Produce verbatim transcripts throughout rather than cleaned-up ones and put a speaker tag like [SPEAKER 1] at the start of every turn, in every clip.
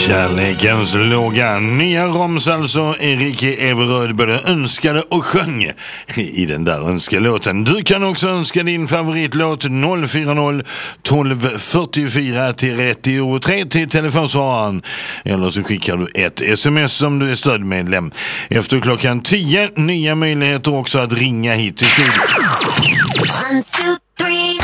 [SPEAKER 1] Kärlekens låga. Nya Roms alltså. Erik Everöd både önskade och sjöng i den där önskelåten. Du kan också önska din favoritlåt noll fyra noll tolv fyrtiofyra till trettiotre till telefonsvararen. Eller så skickar du ett sms som du är stödmedlem. Efter klockan tio nya möjligheter också att ringa hit till studion. One, two, three.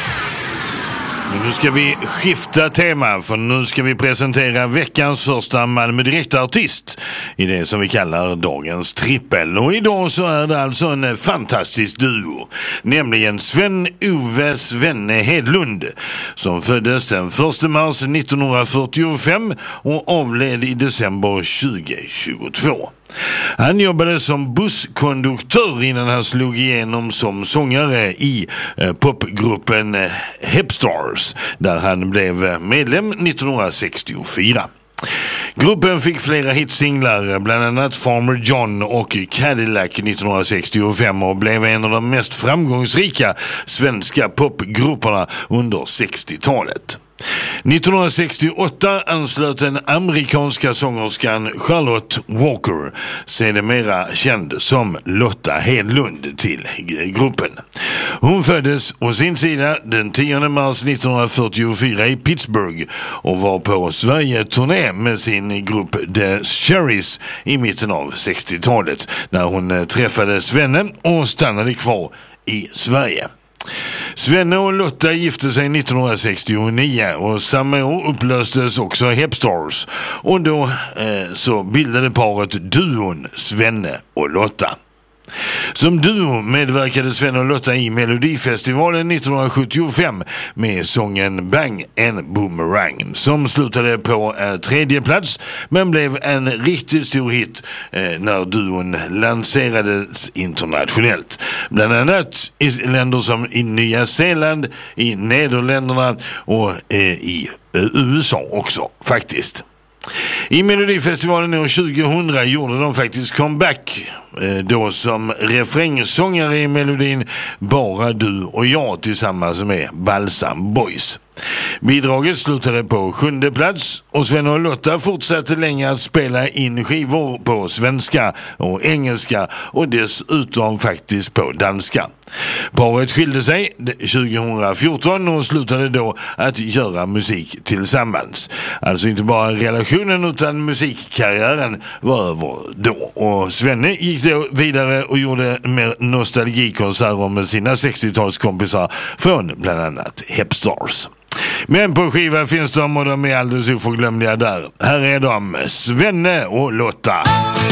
[SPEAKER 1] Nu ska vi skifta tema, för nu ska vi presentera veckans första Malmö direktartist i det som vi kallar dagens trippel. Och idag så är det alltså en fantastisk duo, nämligen Sven-Ove Svenne Hedlund, som föddes den första mars nittonhundrafyrtiofem och avled i december tjugohundratjugotvå. Han jobbade som busskonduktör innan han slog igenom som sångare i eh, popgruppen eh, Hepstars, där han blev medlem nittonhundrasextiofyra. Gruppen fick flera hitsinglar, bland annat Farmer John och Cadillac nittonhundrasextiofem, och blev en av de mest framgångsrika svenska popgrupperna under sextiotalet. nittonhundrasextioåtta anslöt den amerikanska sångerskan Charlotte Walker, sedermera känd som Lotta Hedlund, till gruppen. Hon föddes å sin sida den tionde mars nittonhundrafyrtiofyra i Pittsburgh och var på Sverige-turné med sin grupp The Cherries i mitten av sextiotalet, när hon träffade Svenne och stannade kvar i Sverige. Svenne och Lotta gifte sig nittonhundrasextionio och samma år upplöstes också Hepstars, och då eh, så bildade paret duon Svenne och Lotta. Som duo medverkade Svenne och Lotta i Melodifestivalen nittonhundrasjuttiofem med sången Bang and Boomerang, som slutade på eh, tredje plats, men blev en riktigt stor hit eh, när duon lanserades internationellt. Bland annat i länder som i Nya Zeeland, i Nederländerna och eh, i eh, U S A också faktiskt. I Melodifestivalen år tjugohundra gjorde de faktiskt comeback, då som refrängsångare i melodin Bara du och jag tillsammans med Balsam Boys. Bidraget slutade på sjunde plats, och Svenne och Lotta fortsatte länge att spela in skivor på svenska och engelska och dessutom faktiskt på danska. Paret skilde sig tjugohundrafjorton och slutade då att göra musik tillsammans. Alltså inte bara relationen utan musikkarriären var över då, och Svenne gick då vidare och gjorde mer nostalgikonserter med sina sextiotalskompisar från bland annat Hepstars. Men på skiva finns de, och de är alldeles oförglömliga där. Här är de, Svenne och Lotta.